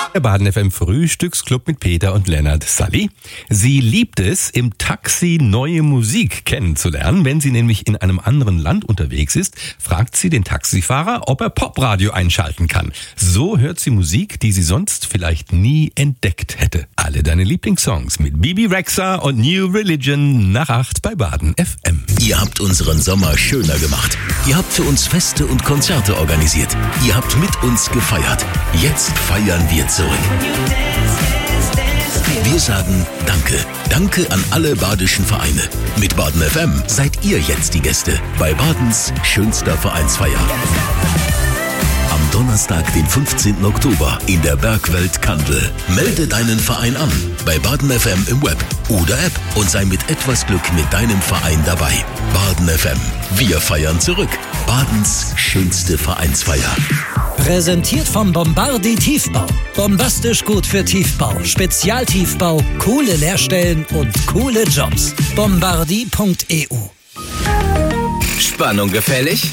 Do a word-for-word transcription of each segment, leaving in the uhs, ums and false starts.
Der Baden F M Frühstücksclub mit Peter und Lennart. Sally, sie liebt es, im Taxi neue Musik kennenzulernen. Wenn sie nämlich in einem anderen Land unterwegs ist, fragt sie den Taxifahrer, ob er Popradio einschalten kann. So hört sie Musik, die sie sonst vielleicht nie entdeckt hätte. Alle deine Lieblingssongs mit Bibi Rexha und New Religion nach acht bei Baden F M. Ihr habt unseren Sommer schöner gemacht. Ihr habt für uns Feste und Konzerte organisiert. Ihr habt mit uns gefeiert. Jetzt feiern wir zurück. Wir sagen Danke. Danke an alle badischen Vereine. Mit Baden F M seid ihr jetzt die Gäste bei Badens schönster Vereinsfeier. Am Donnerstag, den fünfzehnten Oktober in der Bergwelt Kandel. Melde deinen Verein an bei Baden F M im Web oder App und sei mit etwas Glück mit deinem Verein dabei. Baden F M. Wir feiern zurück. Badens schönste Vereinsfeier. Präsentiert vom Bombardi Tiefbau. Bombastisch gut für Tiefbau, Spezialtiefbau, coole Lehrstellen und coole Jobs. Bombardi punkt e u. Spannung gefällig?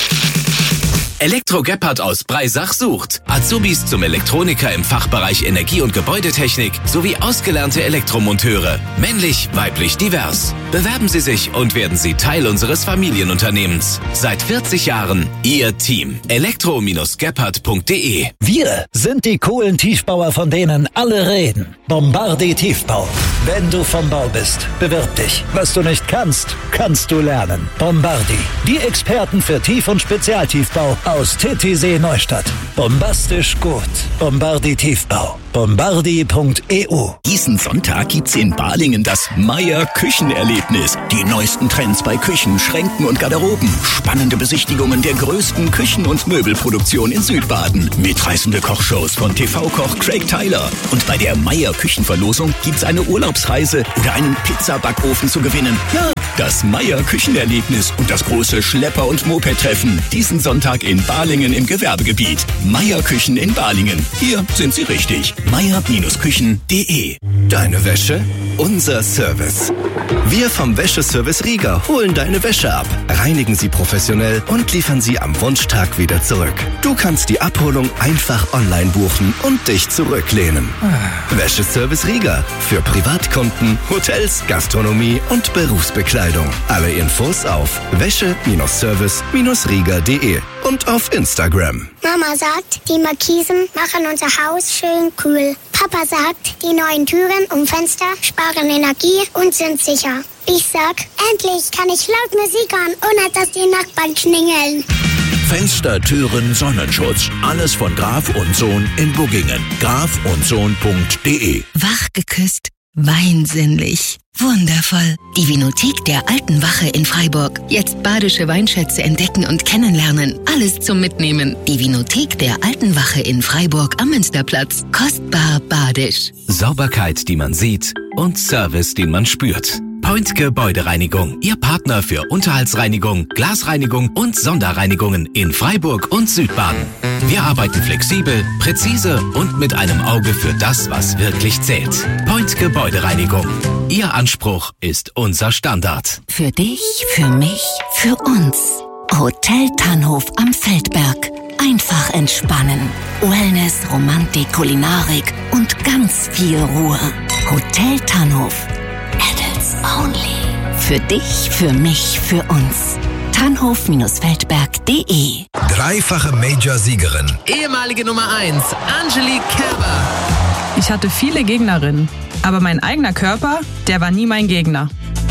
Elektro Gebhardt aus Breisach sucht Azubis zum Elektroniker im Fachbereich Energie- und Gebäudetechnik sowie ausgelernte Elektromonteure. Männlich, weiblich, divers. Bewerben Sie sich und werden Sie Teil unseres Familienunternehmens. Seit vierzig Jahren Ihr Team. elektro Gebhardt punkt de. Wir sind die coolen Tiefbauer, von denen alle reden. Bombardi Tiefbau. Wenn du vom Bau bist, bewirb dich. Was du nicht kannst, kannst du lernen. Bombardi. Die Experten für Tief- und Spezialtiefbau aus Titisee Neustadt. Bombastisch gut. Bombardi Tiefbau. Bombardi punkt e u. Diesen Sonntag gibt's in Balingen das Meier Küchenerlebnis. Die neuesten Trends bei Küchen, Schränken und Garderoben. Spannende Besichtigungen der größten Küchen- und Möbelproduktion in Südbaden. Mitreißende Kochshows von T V-Koch Craig Tyler. Und bei der Meier Küchenverlosung gibt's eine Urlaubsreise oder einen Pizzabackofen zu gewinnen. Ja, das Meier Küchenerlebnis und das große Schlepper- und Moped-Treffen. Diesen Sonntag in Balingen im Gewerbegebiet. Meier Küchen in Balingen. Hier sind Sie richtig. meier Küchen punkt de. Deine Wäsche, unser Service. Wir vom Wäscheservice Rieger holen deine Wäsche ab, reinigen sie professionell und liefern sie am Wunschtag wieder zurück. Du kannst die Abholung einfach online buchen und dich zurücklehnen. Wäscheservice Rieger für Privatkunden, Hotels, Gastronomie und Berufsbekleidung. Alle Infos auf wäsche-service rieger punkt de und auf Instagram. Mama sagt, die Markisen machen unser Haus schön kühl. Papa sagt, die neuen Türen und Fenster sparen Energie und sind sicher. Ich sag, endlich kann ich laut Musik hören, ohne dass die Nachbarn klingeln. Fenster, Türen, Sonnenschutz. Alles von Graf und Sohn in Buggingen. graf und sohn punkt de. Wach geküsst, weinsinnlich, wundervoll. Die Vinothek der Alten Wache in Freiburg. Jetzt badische Weinschätze entdecken und kennenlernen. Alles zum Mitnehmen. Die Vinothek der Alten Wache in Freiburg am Münsterplatz. Kostbar badisch. Sauberkeit, die man sieht und Service, den man spürt. Point Gebäudereinigung. Ihr Partner für Unterhaltsreinigung, Glasreinigung und Sonderreinigungen in Freiburg und Südbaden. Wir arbeiten flexibel, präzise und mit einem Auge für das, was wirklich zählt. Point Gebäudereinigung. Ihr Anspruch ist unser Standard. Für dich, für mich, für uns. Hotel Tannhof am Feldberg. Einfach entspannen. Wellness, Romantik, Kulinarik und ganz viel Ruhe. Hotel Tannhof. Adults only. Für dich, für mich, für uns. tannhof feldberg punkt de. Dreifache Major-Siegerin. Ehemalige Nummer eins, Angelique Kerber. Ich hatte viele Gegnerinnen, aber mein eigener Körper, der war nie mein Gegner.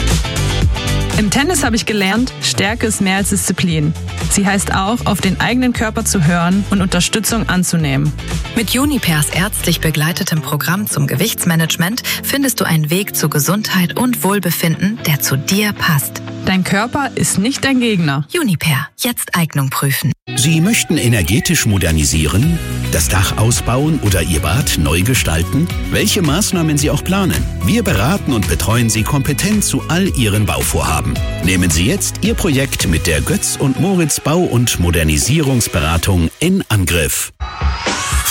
Im Tennis habe ich gelernt, Stärke ist mehr als Disziplin. Sie heißt auch, auf den eigenen Körper zu hören und Unterstützung anzunehmen. Mit Junipers ärztlich begleitetem Programm zum Gewichtsmanagement findest du einen Weg zu Gesundheit und Wohlbefinden, der zu dir passt. Dein Körper ist nicht dein Gegner. Juniper, jetzt Eignung prüfen. Sie möchten energetisch modernisieren, das Dach ausbauen oder Ihr Bad neu gestalten? Welche Maßnahmen Sie auch planen. Wir beraten und betreuen Sie kompetent zu all Ihren Bauvorhaben. Nehmen Sie jetzt Ihr Projekt mit der Götz und Moritz Bau- und Modernisierungsberatung in Angriff.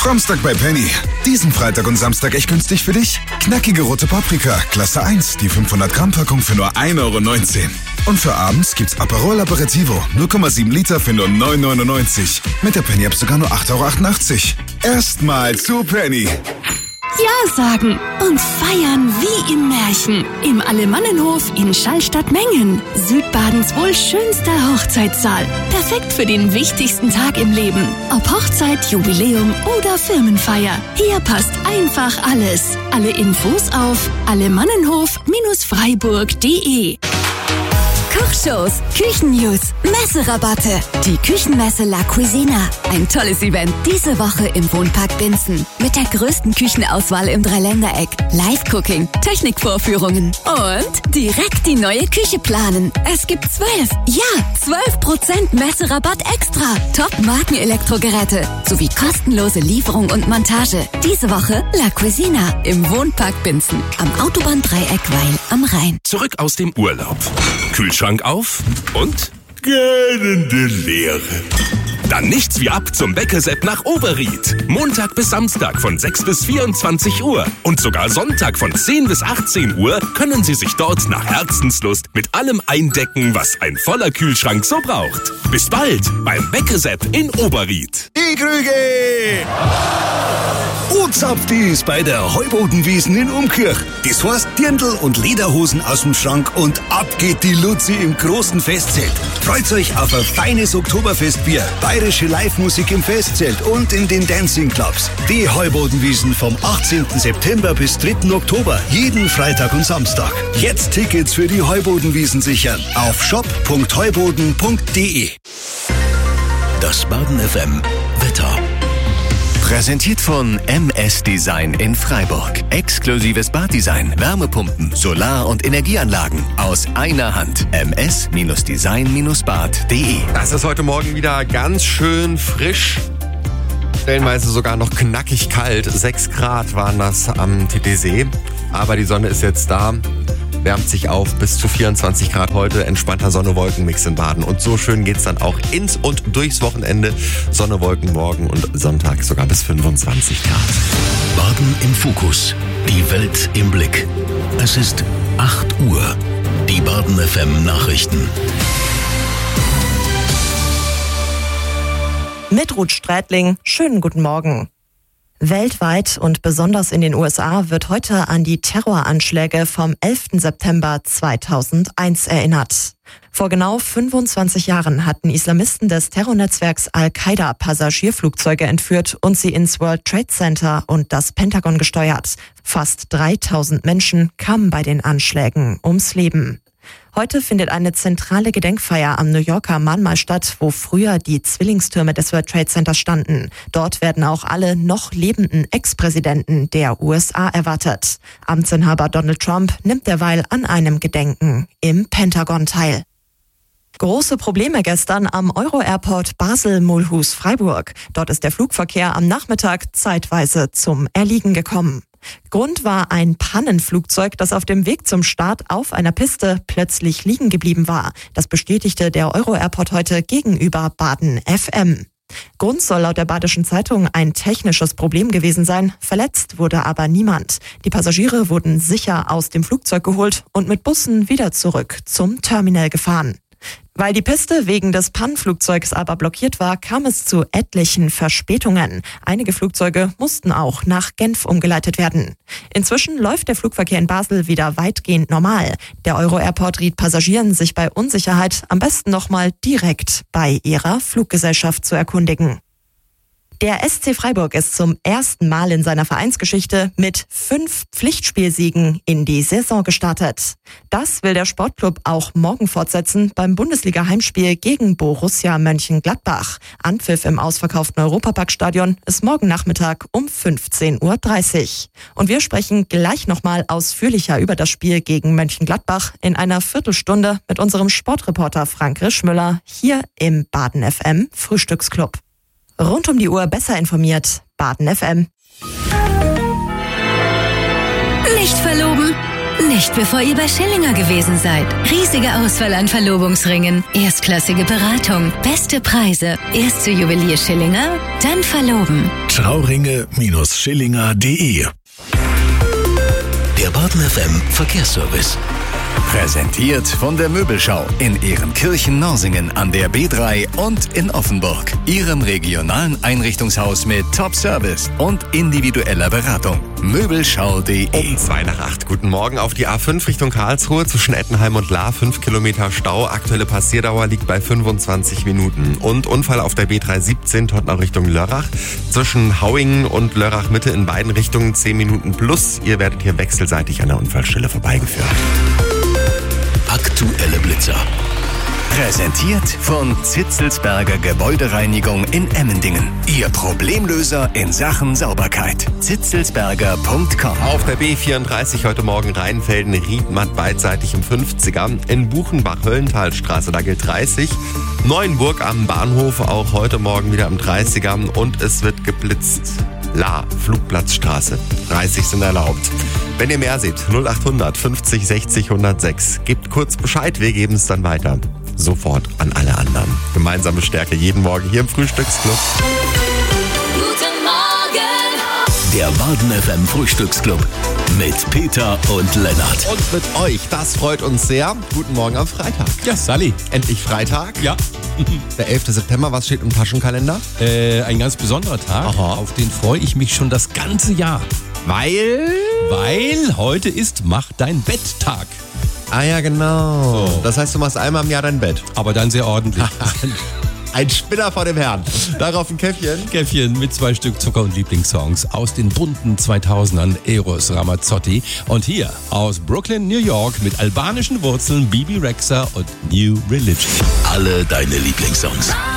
Samstag bei Penny. Diesen Freitag und Samstag echt günstig für dich? Knackige rote Paprika, Klasse eins, die fünfhundert Gramm Packung für nur ein Euro neunzehn. Und für abends gibt's Aperol Aperitivo, null Komma sieben Liter für nur neun Euro neunundneunzig. Mit der Penny App sogar nur acht Euro achtundachtzig. Erstmal zu Penny. Ja sagen und feiern wie im Märchen. Im Alemannenhof in Schallstatt-Mengen. Südbadens wohl schönster Hochzeitssaal. Perfekt für den wichtigsten Tag im Leben. Ob Hochzeit, Jubiläum oder Firmenfeier. Hier passt einfach alles. Alle Infos auf alemannenhof Freiburg punkt de. Kochshows, Küchennews, Messerabatte. Die Küchenmesse La Cuisina. Ein tolles Event diese Woche im Wohnpark Binzen. Mit der größten Küchenauswahl im Dreiländereck. Live-Cooking, Technikvorführungen und direkt die neue Küche planen. Es gibt zwölf, ja, zwölf Prozent Messerabatt extra. Top-Marken-Elektrogeräte sowie kostenlose Lieferung und Montage. Diese Woche La Cuisina im Wohnpark Binzen. Am Autobahndreieck Weil am Rhein. Zurück aus dem Urlaub. Kühlschrank auf und gähnende Leere. Dann nichts wie ab zum Bäckesepp nach Oberried. Montag bis Samstag von sechs bis vierundzwanzig Uhr. Und sogar Sonntag von zehn bis achtzehn Uhr können Sie sich dort nach Herzenslust mit allem eindecken, was ein voller Kühlschrank so braucht. Bis bald beim Bäckesepp in Oberried. Die Krüge! Uzapftis bei der Heubodenwiesen in Umkirch. Das heißt Dirndl und Lederhosen aus dem Schrank und ab geht die Luzi im großen Festzelt. Freut euch auf ein feines Oktoberfestbier, bayerische Live-Musik im Festzelt und in den Dancing-Clubs. Die Heubodenwiesen vom achtzehnten September bis dritten Oktober, jeden Freitag und Samstag. Jetzt Tickets für die Heubodenwiesen sichern auf shop punkt heuboden punkt de. Das Baden F M Wetter. Präsentiert von M S Design in Freiburg. Exklusives Baddesign, Wärmepumpen, Solar- und Energieanlagen aus einer Hand. m s design bad punkt de. Es ist heute Morgen wieder ganz schön frisch. Stellenweise sogar noch knackig kalt. sechs Grad waren das am T T See. Aber die Sonne ist jetzt da. Wärmt sich auf bis zu vierundzwanzig Grad heute, entspannter Sonne-Wolken-Mix in Baden. Und so schön geht's dann auch ins und durchs Wochenende. Sonne, Wolken morgen und Sonntag sogar bis fünfundzwanzig Grad. Baden im Fokus. Die Welt im Blick. Es ist acht Uhr. Die Baden F M Nachrichten. Mit Ruth Strätling, schönen guten Morgen. Weltweit und besonders in den U S A wird heute an die Terroranschläge vom elften September zweitausendeins erinnert. Vor genau fünfundzwanzig Jahren hatten Islamisten des Terrornetzwerks Al-Qaida Passagierflugzeuge entführt und sie ins World Trade Center und das Pentagon gesteuert. Fast dreitausend Menschen kamen bei den Anschlägen ums Leben. Heute findet eine zentrale Gedenkfeier am New Yorker Mahnmal statt, wo früher die Zwillingstürme des World Trade Centers standen. Dort werden auch alle noch lebenden Ex-Präsidenten der U S A erwartet. Amtsinhaber Donald Trump nimmt derweil an einem Gedenken im Pentagon teil. Große Probleme gestern am Euro-Airport Basel-Mulhouse-Freiburg. Dort ist der Flugverkehr am Nachmittag zeitweise zum Erliegen gekommen. Grund war ein Pannenflugzeug, das auf dem Weg zum Start auf einer Piste plötzlich liegen geblieben war. Das bestätigte der Euro-Airport heute gegenüber Baden F M. Grund soll laut der Badischen Zeitung ein technisches Problem gewesen sein. Verletzt wurde aber niemand. Die Passagiere wurden sicher aus dem Flugzeug geholt und mit Bussen wieder zurück zum Terminal gefahren. Weil die Piste wegen des Pannenflugzeugs aber blockiert war, kam es zu etlichen Verspätungen. Einige Flugzeuge mussten auch nach Genf umgeleitet werden. Inzwischen läuft der Flugverkehr in Basel wieder weitgehend normal. Der Euro-Airport riet Passagieren, sich bei Unsicherheit am besten nochmal direkt bei ihrer Fluggesellschaft zu erkundigen. Der S C Freiburg ist zum ersten Mal in seiner Vereinsgeschichte mit fünf Pflichtspielsiegen in die Saison gestartet. Das will der Sportclub auch morgen fortsetzen beim Bundesliga-Heimspiel gegen Borussia Mönchengladbach. Anpfiff im ausverkauften Europaparkstadion ist morgen Nachmittag um fünfzehn Uhr dreißig. Und wir sprechen gleich nochmal ausführlicher über das Spiel gegen Mönchengladbach in einer Viertelstunde mit unserem Sportreporter Frank Rischmüller hier im Baden F M Frühstücksclub. Rund um die Uhr besser informiert, Baden F M. Nicht verloben, Nicht bevor ihr bei Schillinger gewesen seid. Riesige Auswahl an Verlobungsringen, erstklassige Beratung, beste Preise. Erst zu Juwelier Schillinger, dann verloben. Trauringe Schillinger punkt de. Der Baden F M Verkehrsservice. Präsentiert von der Möbelschau in Ehrenkirchen-Norsingen an der B drei und in Offenburg. Ihrem regionalen Einrichtungshaus mit Top-Service und individueller Beratung. Möbelschau punkt de. Um zwei nach acht. Guten Morgen auf die A fünf Richtung Karlsruhe zwischen Ettenheim und Lahr. fünf Kilometer Stau. Aktuelle Passierdauer liegt bei fünfundzwanzig Minuten. Und Unfall auf der B drei siebzehn Tottenau Richtung Lörrach. Zwischen Hauingen und Lörrach Mitte in beiden Richtungen zehn Minuten plus. Ihr werdet hier wechselseitig an der Unfallstelle vorbeigeführt. Aktuelle Blitzer. Präsentiert von Zitzelsberger Gebäudereinigung in Emmendingen. Ihr Problemlöser in Sachen Sauberkeit. zitzelsberger punkt com. Auf der B vierunddreißig heute Morgen Rheinfelden, Riedmatt beidseitig im fünfziger. In Buchenbach, Höllenthalstraße, da gilt dreißig. Neuenburg am Bahnhof auch heute Morgen wieder am dreißiger. Und es wird geblitzt. La, Flugplatzstraße. dreißig sind erlaubt. Wenn ihr mehr seht, null achthundert fünfzig sechzig hundertsechs. Gebt kurz Bescheid, wir geben es dann weiter. Sofort an alle anderen. Gemeinsame Stärke jeden Morgen hier im Frühstücksclub. Guten Morgen! Der Baden F M Frühstücksclub mit Peter und Lennart. Und mit euch, das freut uns sehr. Guten Morgen am Freitag. Ja, Sally. Endlich Freitag. Ja. Der elfte September, was steht im Taschenkalender? Äh, ein ganz besonderer Tag. Aha. Auf den freue ich mich schon das ganze Jahr. Weil? Weil heute ist Mach dein Bett-Tag. Ah ja, genau. So. Das heißt, du machst einmal im Jahr dein Bett. Aber dann sehr ordentlich. Ein Spinner vor dem Herrn. Darauf ein Käffchen. Käffchen mit zwei Stück Zucker- und Lieblingssongs aus den bunten zweitausendern, Eros Ramazzotti. Und hier aus Brooklyn, New York mit albanischen Wurzeln, Bibi Rexha und New Religion. Alle deine Lieblingssongs.